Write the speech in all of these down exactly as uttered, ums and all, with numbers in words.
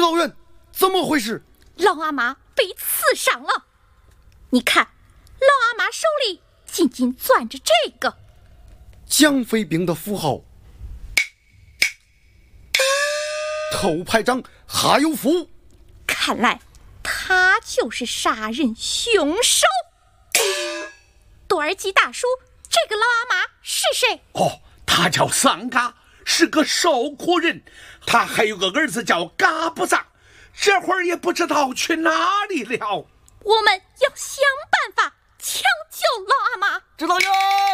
指导员，怎么回事？ 老阿妈被刺伤了。你看，老阿妈手里紧紧攥着这个蒋匪兵的符号。头排长哈有福， 看来他就是杀人凶手。多尔基大叔，这个老阿妈是谁？ 哦，他叫桑嘎，是个受苦人。他还有个儿子叫嘎布萨，这会儿也不知道去哪里了。 我们要想办法抢救老阿妈。 指导员，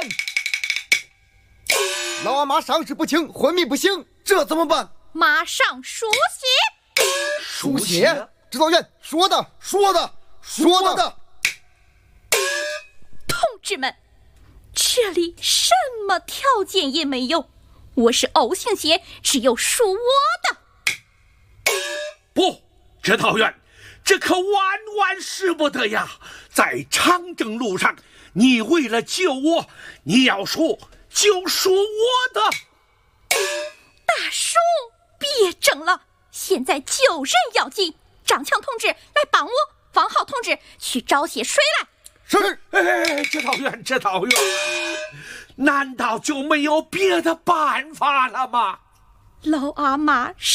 老阿妈伤势不轻，昏迷不醒， 这怎么办？ 马上输血。 输血？指导员说的， 说的，说的。 同志们，这里什么条件也没有，我是 O 型血，只有属我的。 不，指导员，这可万万使不得呀！在长征路上，你为了救我，你要说就属我的。 大叔，别争了，现在救人要紧。张强同志来帮我，方浩同志去找些水来。 是。 哎，指导员，指导员，难道就没有别的办法了吗？ 老阿妈